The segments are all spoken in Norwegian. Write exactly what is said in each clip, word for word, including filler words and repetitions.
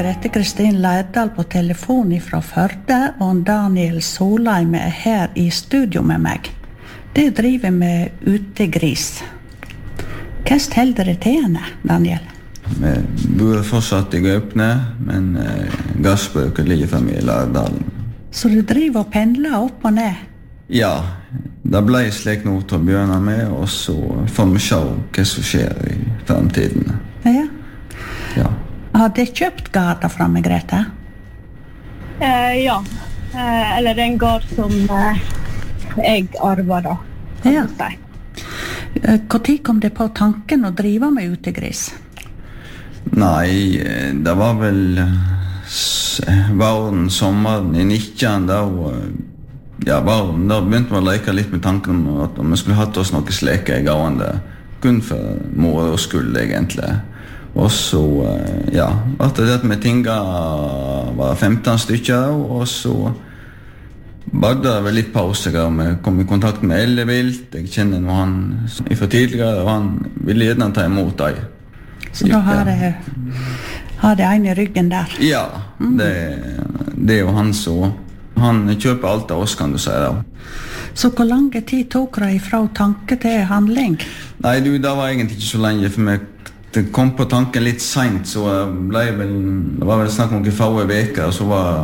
Grete Kristin Lærdal på telefon fra Førde, og Daniel Solheim er her i studio med meg. Det driver med utegris. Hva steller det til henne, Daniel? Vi bor fortsatt i Gaupne, men eh, gassbruket ligger fremme i Lærdalen. Så du driver og pendler opp og ned? Ja, det ble slik noe til å begynne med, og så får vi se hva som skjer i fremtiden. Ja. Ja. Har de kjøpt garder fra meg, Grete? Eh, ja, eh, eller det er en gard som eh, jeg arver da, kan Ja. du si. Hvor tid kom det på tanken å drive med utegris? Nei, eh, det var vel s- våren, sommeren i nitten, da, eh, ja, våren, da begynte vi å leke litt med tanken om at om vi skulle hatt oss noe sleke i gående, kun for mor og skyld egentlig. Og så, eh, ja, etter det at vi tinga var femten stykker, og så var det vel litt pause da vi kom i kontakt med Ellevilt. Jeg kjenner nå han fra tidligere, og han ville gjerne ta imot deg. Så da har det, har det en i ryggen der. Ja, det, det er jo han så. Han kjøper alt av oss, kan du si da. Så hvor lang tid tok det fra tanke til handling? Nei, du, det var egentlig ikke så lenge, for vi det kom på tanken litt sent, så ble vel, det var vel snakk om noen få veker, og så var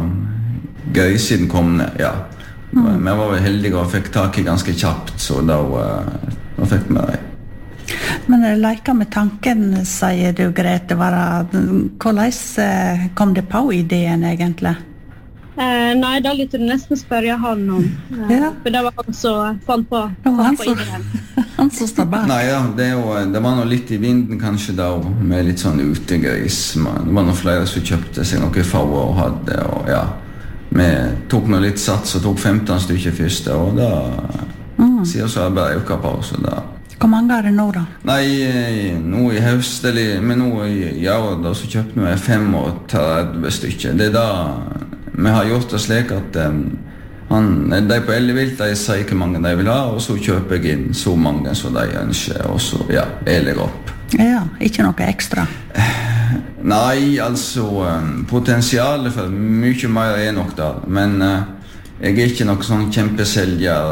grisen kommet, ja. Mm. Vi var vel heldige og fikk tak i ganske kjapt, så da, da fikk vi det. Men jeg leker med tanken, sier du, Grete, var det, hvordan kom det på ideen egentlig? Eh, nei, da lytte du nesten spørre han om, eh, Ja. for det var han som fant på, Det var han fant på som, ideen. han som står bak. Nei, ja, det, er jo, det var noe litt i vinden kanskje da, med litt sånn utegris. Det var noen flere som kjøpte seg noe få og hadde, og ja. Vi tok noe litt sats og tok femten stykker først, og da mm. sier så jeg bare øka på, så da. Hvor mange er det nå da? Nei, nå i høst, eller, men nå i år da, så kjøpte vi femogtredve stykker. Det er da vi har gjort det slik at um, han, de på Ellevilt, de sier hvor mange de vil ha, og så kjøper jeg inn så mange som de ønsker, og så, ja, jeg legger opp. Ja, ikke noe ekstra. Nei, altså, um, potensialet for mye mer er nok der, men uh, jeg er ikke noe sånn kjempeselger,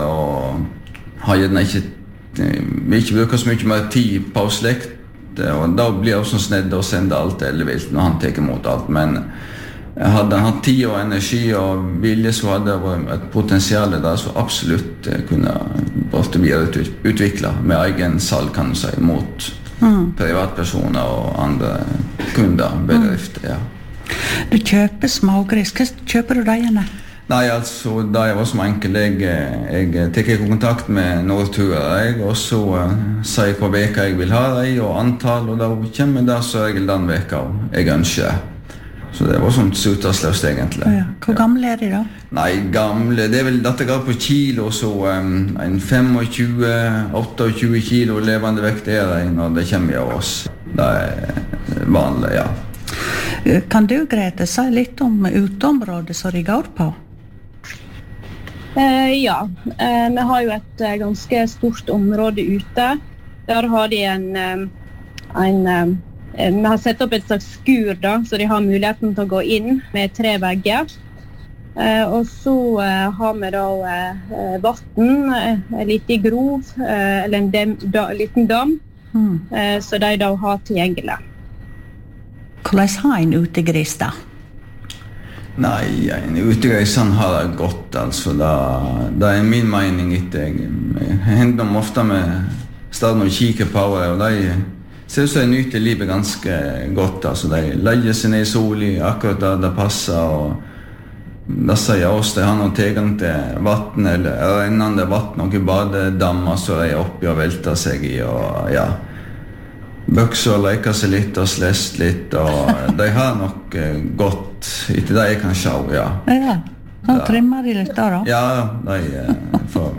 og har gjerne ikke, uh, vil ikke bruke så mye mer tid på slekt, og da blir jeg også snedd å sende alt til Ellevilt når han tar imot alt, men hadde han hatt tid og energi og vilje, så hadde det vært et potensial der som absolutt kunne vært videreutviklet med egen salg, kan du si, mot mm. privatpersoner og andre kunder, bedrifter, ja. Du kjøper smågris. Hva kjøper du deg igjen? Nei, altså, da jeg var som enkel, jeg, jeg tek kontakt med Norturer, jeg, og så uh, sier jeg hva veka jeg vil ha deg, og antall, og da kommer det så regel den veka jeg ønsker. Så det var sånt suttasløst egentlig. Ja. Hvor gamle er de da? Nei, gamle, det er vel dette går på kilo, så um, en tjuefem, tjueåtte kilo levende vekt er det når det kommer av oss. Det er vanlig, ja. Kan du, Grete, si litt om uteområdet som de går på? Eh, ja, eh, vi har jo et eh, ganske stort område ute. Der har de en, eh, en eh, vi har sett opp et slags skur da, så de har muligheten til å gå inn med tre vegger. Eh, og så eh, har vi da eh, vatten, eh, en liten grov, eh, eller en dem, da, liten dam, mm. eh, så de da har tilgjengelig. Hvordan har en utegris da? Nei, en utegris han har det godt, altså. Det er min mening etter. Jeg hender dem ofte med stedet og kikker på det, og de ser ut som de nyter livet ganske godt, altså. De legger seg ned i solen akkurat der det passer, og da sier oss de har noen tilgang til vatten, eller rennende vatten, og badedammer, så de er oppi og velter seg i, og ja, bøkser og leker seg litt og slest litt, og de har nok godt etter det jeg kan se, ja. Ja, da trimmer de litt da da. Ja, de får